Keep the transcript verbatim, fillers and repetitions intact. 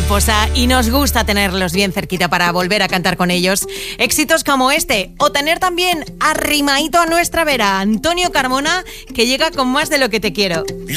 Mariposa y nos gusta tenerlos bien cerquita para volver a cantar con ellos. Éxitos como este, o tener también arrimadito a nuestra vera Antonio Carmona, que llega con Más de lo que te quiero.